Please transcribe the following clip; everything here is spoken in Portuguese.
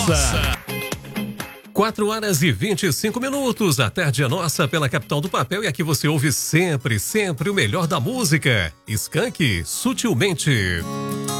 4h25. A tarde é nossa pela capital do papel e aqui você ouve sempre o melhor da música. Skank, Sutilmente.